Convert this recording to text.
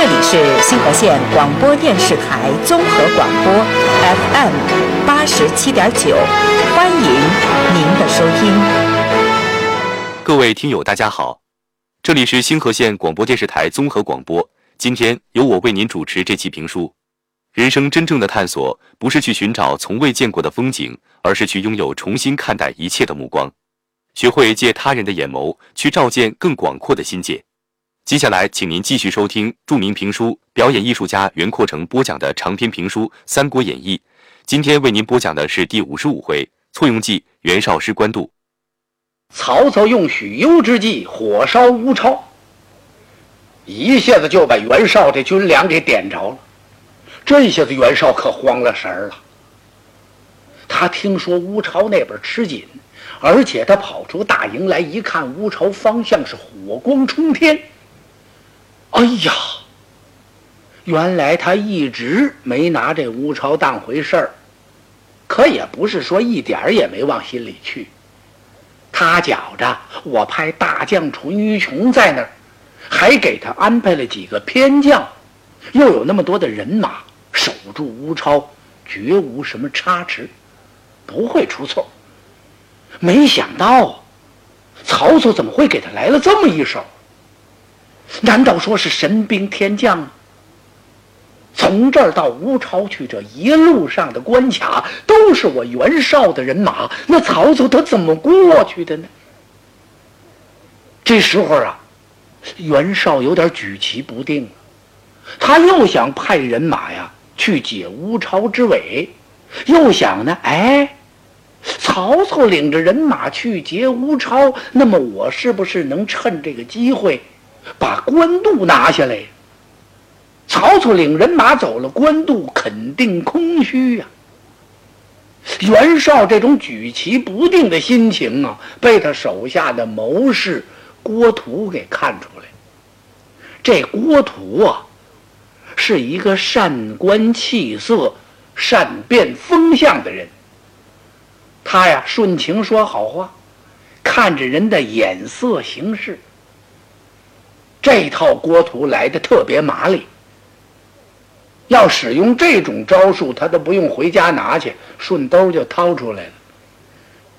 这里是新河县广播电视台综合广播 FM 87.9，欢迎您的收听。 各位听友大家好，这里是新河县广播电视台综合广播，今天由我为您主持这期评书。人生真正的探索，不是去寻找从未见过的风景，而是去拥有重新看待一切的目光，学会借他人的眼眸去照见更广阔的心界。接下来请您继续收听著名评书表演艺术家袁阔成播讲的长篇评书《三国演义》。今天为您播讲的是第55回簇拥计袁绍失官渡。 曹操用许攸之计火烧乌巢，一下子就把袁绍这军粮给点着了。这下子袁绍可慌了神儿了。他听说乌巢那边吃紧，而且他跑出大营来一看，乌巢方向是火光冲天。哎呀，原来他一直没拿这乌巢当回事儿，可也不是说一点儿也没往心里去。他觉着我派大将淳于琼在那儿，还给他安排了几个偏将，又有那么多的人马守住乌巢，绝无什么差池，不会出错。没想到曹操怎么会给他来了这么一手？难道说是神兵天将吗？从这儿到乌巢去，这一路上的关卡都是我袁绍的人马，那曹操他怎么过去的呢？这时候啊，袁绍有点举棋不定了。他又想派人马呀去解乌巢之围，又想呢，曹操领着人马去劫乌巢，那么我是不是能趁这个机会把官渡拿下来？曹操领人马走了官渡，肯定空虚呀。袁绍这种举棋不定的心情啊，被他手下的谋士郭图给看出来。这郭图啊，是一个善观气色、善辨风向的人。他呀，顺情说好话，看着人的眼色行事。这套郭图来的特别麻利，要使用这种招数，他都不用回家拿去，顺兜就掏出来了。